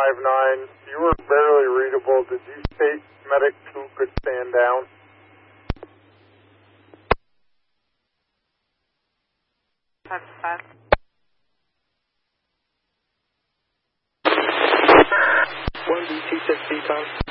159. You were barely readable. Did you state medic 2 could stand down? Five. 1D260, Tom.